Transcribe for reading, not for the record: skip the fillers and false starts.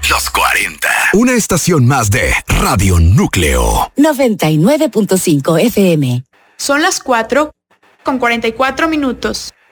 Los 40. Una estación más de Radio Núcleo. 99.5 FM. Son las 4:44.